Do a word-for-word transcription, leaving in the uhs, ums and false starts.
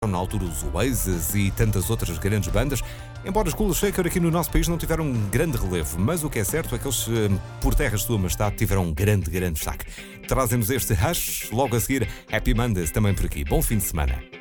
na altura os Oasis e tantas outras grandes bandas, embora os Cool Shaker aqui no nosso país não tiveram um grande relevo, mas o que é certo é que eles, por terras de sua majestade, tiveram um grande, grande destaque. Trazemos este Rush, logo a seguir Happy Mondays também por aqui. Bom fim de semana.